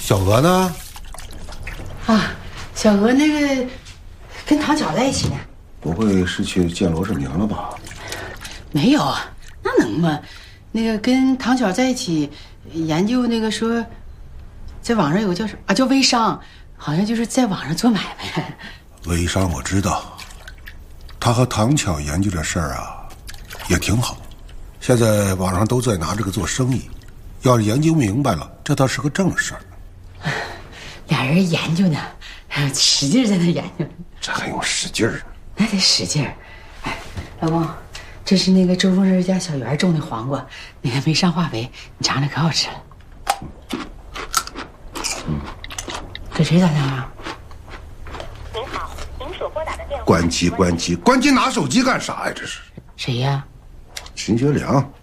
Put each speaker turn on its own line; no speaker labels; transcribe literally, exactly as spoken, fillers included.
小娥呢？
啊，小娥那个跟唐巧在一起呢。
不会是去见罗志明了吧？
没有，那能吗？那个跟唐巧在一起研究那个说，在网上有个叫什么啊，叫微商，好像就是在网上做买卖。
微商我知道，他和唐巧研究这事儿啊，也挺好。现在网上都在拿这个做生意，要是研究明白了，这倒是个正事儿。
俩人研究呢，使劲在那研究。
这还用使劲儿？
那得使劲儿。哎，老公，这是那个周凤仁家小园种的黄瓜，那个没上化肥，你尝尝可好吃了。嗯，给谁打电话？
您好，您所拨打的电话。
关机，关机，关机！拿手机干啥呀？这是
谁呀？
秦学良。